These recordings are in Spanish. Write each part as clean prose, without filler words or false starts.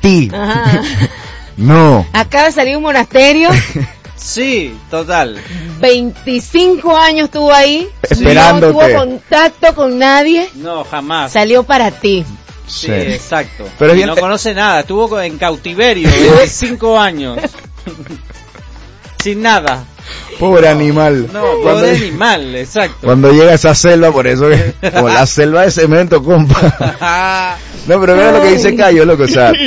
ti. Ajá. No. Acaba de salir un monasterio. Sí, total. 25 años estuvo ahí. Esperándote. No tuvo contacto con nadie. No, jamás. Salió para ti. Sí, exacto. Pero y no conoce nada, estuvo en cautiverio 25 años. Sin nada. Pobre animal. No, pobre animal, exacto. Cuando llega a esa selva, por eso es como la selva de cemento, compa. No, pero mira lo que dice Cayo, loco, o sea,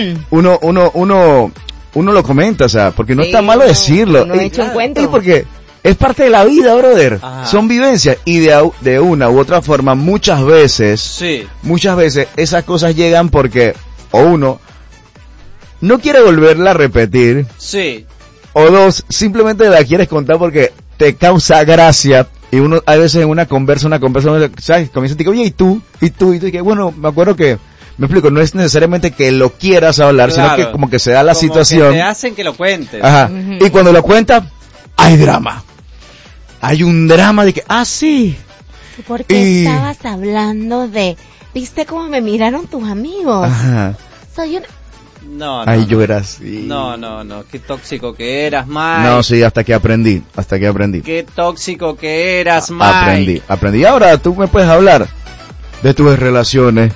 uno lo comenta, o sea, porque no está malo decirlo. No he hecho un cuento. Y porque es parte de la vida, brother. Ajá. Son vivencias y de una u otra forma muchas veces esas cosas llegan porque o uno no quiere volverla a repetir. Sí. O dos, simplemente la quieres contar porque te causa gracia. Y uno, a veces en una conversa, ¿sabes? Comienza a decir, oye, ¿y tú? Y que bueno, me acuerdo que, me explico, no es necesariamente que lo quieras hablar, claro, sino que como que se da la como situación. Que te hacen que lo cuentes. Ajá. Y cuando lo cuentas, hay drama. Hay un drama de que, sí. Porque estabas hablando de, ¿viste cómo me miraron tus amigos? Ajá. Soy una... No, yo era así. No, qué tóxico que eras, Mike. No, sí, hasta que aprendí. Qué tóxico que eras, Mike. Aprendí. Ahora tú me puedes hablar de tus relaciones.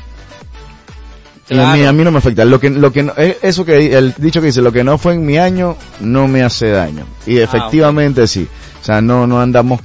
Claro. Y a mí no me afecta. Lo que eso que el dicho que dice, lo que no fue en mi año no me hace daño. Y efectivamente sí. O sea, no andamos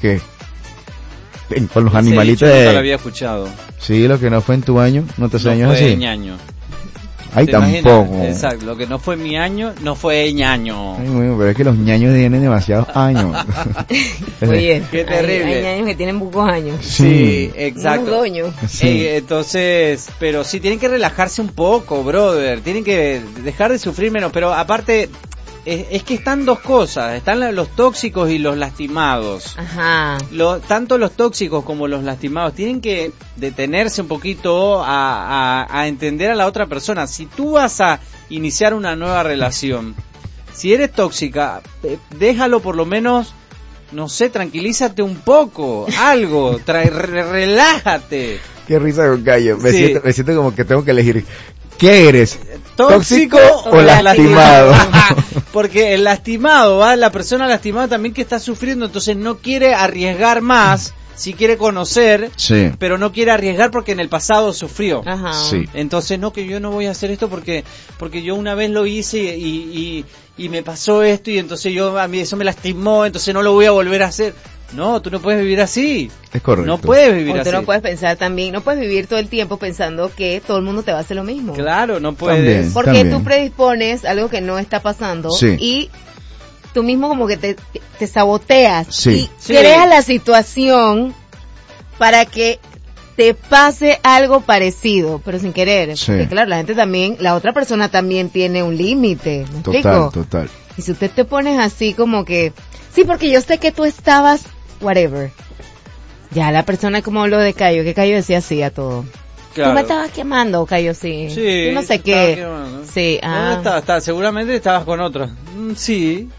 con los animalitos. Nunca lo había escuchado. Sí, lo que no fue en tu año no te hace daño, no así. fue ñaño. Ay, tampoco. Exacto, lo que no fue mi año, no fue ñaño. Ay, bueno, pero es que los ñaños tienen demasiados años. Oye, qué terrible. Hay ñaños que tienen pocos años. Sí, exacto. Sí. Entonces, pero sí tienen que relajarse un poco, brother. Tienen que dejar de sufrir menos. Pero aparte, es que están dos cosas. Están los tóxicos y los lastimados. Ajá. Tanto los tóxicos como los lastimados tienen que detenerse un poquito a entender a la otra persona. Si tú vas a iniciar una nueva relación, si eres tóxica, déjalo por lo menos, no sé, tranquilízate un poco, algo, relájate. Qué risa con Cayo. Sí. Me siento como que tengo que elegir. ¿Qué eres? ¿Tóxico o lastimado? Porque el lastimado, la persona lastimada también que está sufriendo, entonces no quiere arriesgar más, sí quiere conocer, sí, pero no quiere arriesgar porque en el pasado sufrió. Ajá. Sí. Entonces, no, que yo no voy a hacer esto porque yo una vez lo hice y me pasó esto y entonces a mí eso me lastimó, entonces no lo voy a volver a hacer. No, tú no puedes vivir así. Es correcto. No puedes vivir así. Tú no puedes pensar también, no puedes vivir todo el tiempo pensando que todo el mundo te va a hacer lo mismo. Claro, no puedes. También. Porque tú predispones algo que no está pasando, sí, y tú mismo como que te saboteas, sí, y creas la situación para que te pase algo parecido, pero sin querer. Sí. Porque claro, la otra persona también tiene un límite, ¿me explico? Total. Y si usted te pones así como que, sí, porque yo sé que tú estabas, whatever. Ya la persona como lo de Cayo, que Cayo decía sí a todo. Claro. Tú me estabas quemando, Cayo, sí. Sí. Yo no sé qué. Sí, ¿Dónde estabas? Seguramente estabas con otra. Sí.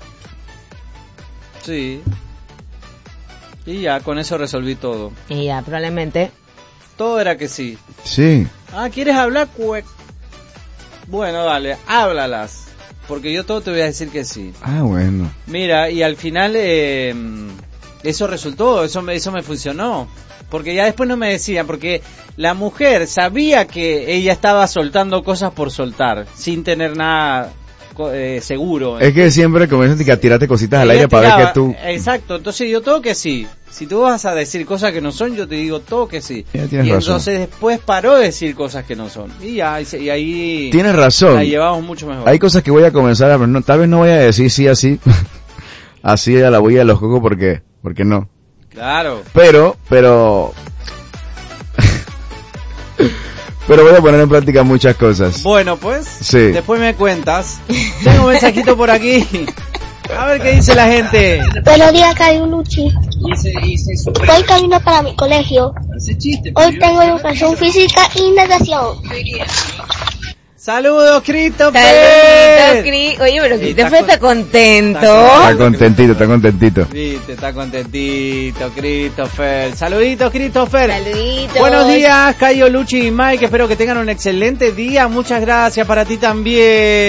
Sí. Y ya, con eso resolví todo. Y ya, probablemente. Todo era que sí. Sí. ¿Quieres hablar? Bueno, dale, háblalas. Porque yo todo te voy a decir que sí. Bueno. Mira, y al final eso resultó, eso me funcionó. Porque ya después no me decían, porque la mujer sabía que ella estaba soltando cosas por soltar, sin tener nada seguro. Es que siempre comienzan a tirarte cositas al aire para ver que tú... Exacto, entonces yo todo que sí. Si tú vas a decir cosas que no son, yo te digo todo que sí. Ya, y tienes razón. entonces después paró de decir cosas que no son. Y ahí... Tienes razón. La llevamos mucho mejor. Hay cosas que voy a comenzar a... No, tal vez no voy a decir sí así. Así a la boya de los cocos porque no. Claro. Pero voy a poner en práctica muchas cosas. Bueno, pues, sí, después me cuentas. Tengo un mensajito por aquí. A ver qué dice la gente. Buenos días, Cayo Luchi. Voy camino para mi colegio. Hoy tengo educación física y natación. Saludos, Christopher. Oye, pero Christopher está contento. Está contentito. Viste, está contentito, Christopher. Saluditos, Christopher. Saluditos. Buenos días, Cayo, Luchi y Mike. Espero que tengan un excelente día. Muchas gracias para ti también.